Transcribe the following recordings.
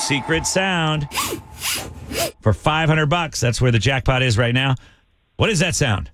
secret sound for $500. That's where the jackpot is right now. What is that sound?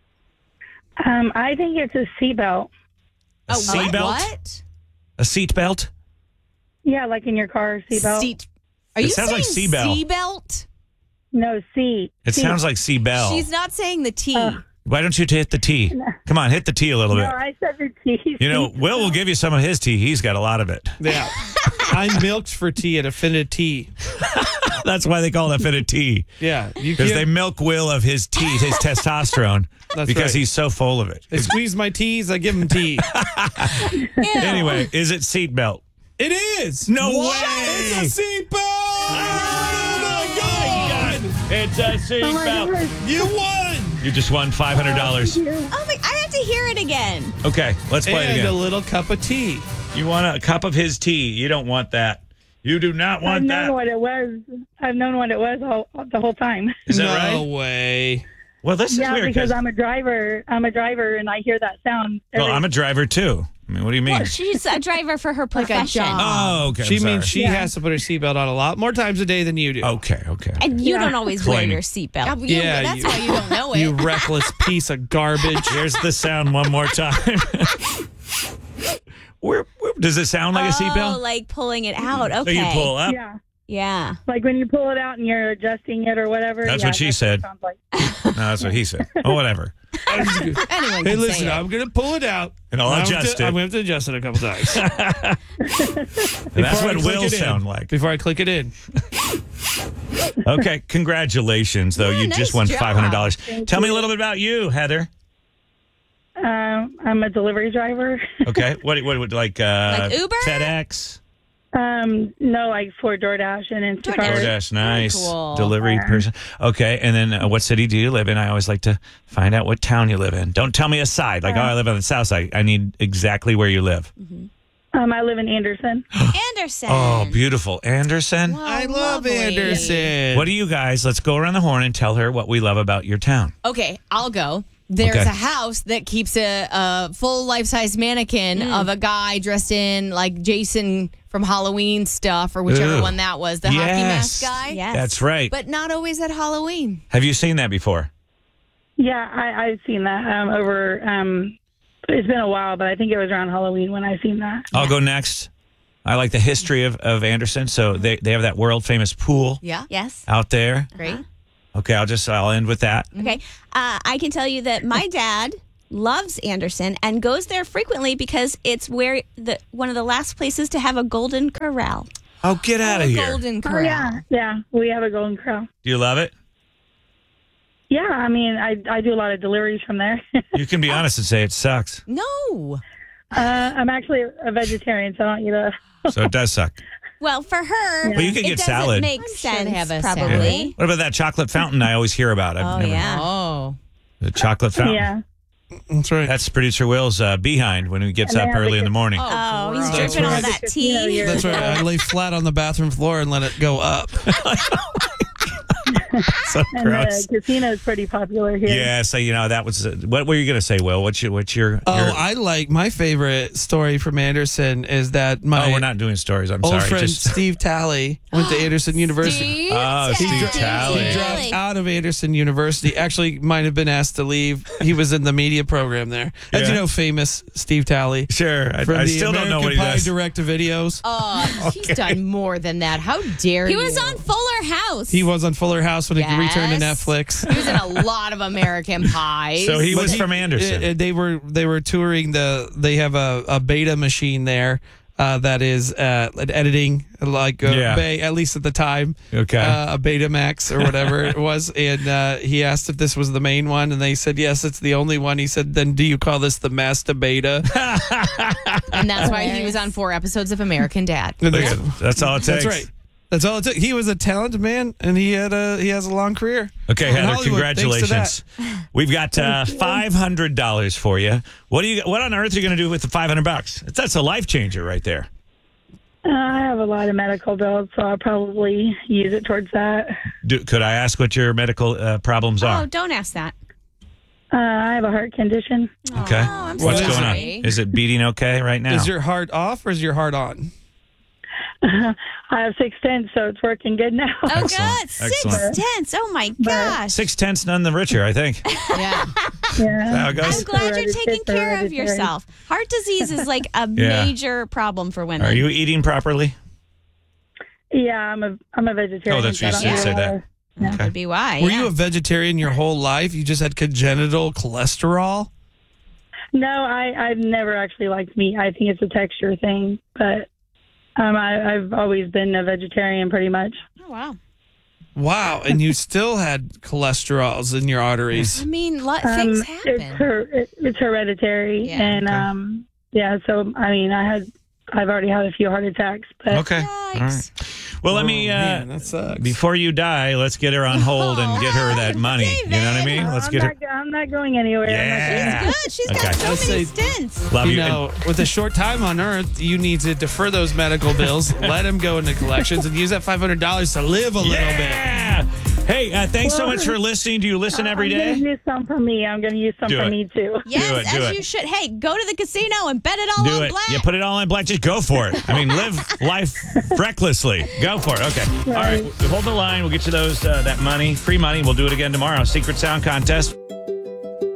I think it's a seatbelt. A seatbelt? What? A seatbelt? Yeah, like in your car, seatbelt. Seat. Are you sounds saying like seatbelt. seatbelt? No, seat. It Seat. sounds like seatbelt. She's not saying the T. Why don't you hit the T? Come on, hit the T a little No, bit. I said the T. You know, Will will give you some of his tea. He's got a lot of it. Yeah. I'm milked for tea at Affinity. That's why they call it Affinity Tea. Yeah. Because they milk Will of his tea, his testosterone, That's because right. he's so full of it. They squeeze my teas, I give them tea. Anyway, is it seatbelt? It is. No What? way! It's a seatbelt. Oh, my God. It's a Oh my seatbelt. gosh. You won. You just won $500. Oh my! I have to hear it again. Okay, let's play it And a again. little cup of tea. You want a cup of his tea. You don't want that. You do not I've want known that. what it was. I've known what it was the whole time. Is that No right? way. Well, this is Yeah, weird. because I'm a driver. I'm a driver, and I hear that sound. Well, I'm a driver too. I mean, what do you mean? Well, she's a driver for her profession. job. Oh, okay. She I'm means sorry. she has to put her seatbelt on a lot more times a day than you do. Okay. And you Yeah. don't always wear Claiming. your seatbelt. Yeah, that's you- why you don't know it. You reckless piece of garbage. Here's the sound one more time. where does it sound like a Oh, seatbelt? like pulling it out. So Okay. you pull up. Yeah, Yeah. like when you pull it out and you're adjusting it or whatever. That's yeah, what she it said. sounds like. No, that's what he said. Oh, whatever. Anyone Hey, can listen, say it. I'm going to pull it out. And I'll adjust it. I'm going to have to adjust it a couple times. And that's Before I what click will it in. sound like. Before I click it in. Okay, congratulations, though. Yeah, You nice just won job. $500. Thank Tell me a you. little bit about you, Heather. I'm a delivery driver. Okay, what like Like Uber? FedEx, No, like for DoorDash and Instacart. DoorDash, nice cool. delivery person. Okay, and then what city do you live in? I always like to find out what town you live in. Don't tell me a side. Like, oh, I live on the south side. I need exactly where you live. I live in Anderson. Anderson. Oh, beautiful, Anderson. I love lovely. Anderson. What do you guys? Let's go around the horn and tell her what we love about your town. Okay, I'll go. There's Okay. a house that keeps a full life-size mannequin of a guy dressed in like Jason from Halloween stuff or whichever Ooh. one that was, the hockey mask guy. Yes. That's right. But not always at Halloween. Have you seen that before? Yeah, I've seen that over. It's been a while, but I think it was around Halloween when I seen that. I'll go next. I like the history of Anderson. So they have that world famous pool Yeah. Yes. out there. Great. Okay, I'll end with that. Okay. I can tell you that my dad loves Anderson and goes there frequently because it's where one of the last places to have a golden corral. Oh, get out of here. Golden Oh, Corral. yeah, we have a Golden Corral. Do you love it? Yeah, I mean, I do a lot of deliveries from there. You can be honest and say it sucks. No. I'm actually a vegetarian, so I don't eat a. So it does suck. Well, for her, But you can it get doesn't salad. make I'm sure sense, they have a probably. What about that chocolate fountain I always hear about? I've Oh, never, yeah. Oh. The chocolate fountain. Yeah. That's right. That's producer Will's behind when he gets And they up have early the in the morning. Oh, he's gross. That's drinking all right. that tea. That's right. I lay flat on the bathroom floor and let it go up. So And gross. the casino is pretty popular here. Yeah, so that was what were you going to say, Will? What's your I like my favorite story from Anderson is that my Oh, we're not doing stories. I'm old sorry. friend Just Steve Talley went to Anderson University. Oh, Steve Talley. He dropped out of Anderson University. Actually, might have been asked to leave. He was in the media program there. As Yeah. you know, famous Steve Talley. Sure. From I the still don't know what he American Pie does. direct-to-videos. He's done more than that. How dare He you? was on Fuller House. He was on Fuller House when he returned to Yes. Netflix. He was in a lot of American Pies. So he But was from Anderson. They were touring they have a beta machine there that is editing like Yeah. Bay, at least at the time. Okay. A Betamax or whatever it was, and he asked if this was the main one, and they said yes, it's the only one. He said, then do you call this the Master Beta? and that's why he was on 4 episodes of American Dad. That's all it takes. That's right. That's all it took. He was a talented man, and he has a long career. Okay, in Heather, Hollywood, thanks to congratulations. We've got $500 for you. What on earth are you going to do with the $500? That's a life changer right there. I have a lot of medical bills, so I'll probably use it towards that. Could I ask what your medical problems Oh, are? don't ask that. I have a heart condition. Okay. I'm What's sorry. going on? Is it beating okay right now? Is your heart off or is your heart on? I have 6 stents, so it's working good now. Oh, Excellent. good. Excellent. 6 stents. Oh, my gosh. 6/10, none the richer, I think. Yeah. Yeah. How it goes. I'm glad you're It's taking care of hereditary. yourself. Heart disease is like a Yeah. major problem for women. Are you eating properly? Yeah, I'm a vegetarian. Oh, that's so I you don't said eat say a lot that. of- That would be why. Were yeah. you a vegetarian your whole life? You just had congenital cholesterol? No, I've never actually liked meat. I think it's a texture thing, but I've always been a vegetarian pretty much. Oh, wow. Wow. And you still had cholesterols in your arteries. I mean, things happen. It's hereditary, Yeah. and yeah. So I mean, I've already had a few heart attacks, but Okay. All right. Well, let me, Man, that sucks. before you die, let's get her on hold and get her that money. You know what I mean? Let's get her. I'm not going anywhere. Yeah. Good. She's got Okay. so Let's many say- stints. Love You you. know, with a short time on Earth, you need to defer those medical bills, let them go into collections, and use that $500 to live a little bit. Yeah. Hey, thanks so much for listening. Do you listen every I'm day? going to use some for me. I'm going to use some Do for it. me too. Yes, do as it. you should. Hey, go to the casino and bet it all Do on it. black. You put it all in black. Just go for it. I mean, live life recklessly. Go for it. Okay. All right. Hold the line. We'll get you those that money, free money. We'll do it again tomorrow. Secret Sound Contest.